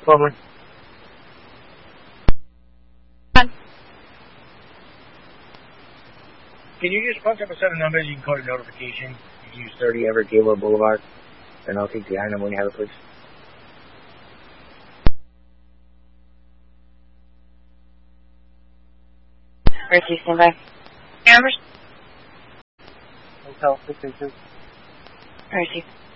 Lovely. Can you just punch up a set of numbers? You can code a notification. You can use 30 Everett Gaylord Boulevard. And I'll take the item when you have it, please. Ricky, stand by. Cameras. Hotel 682. Ricky.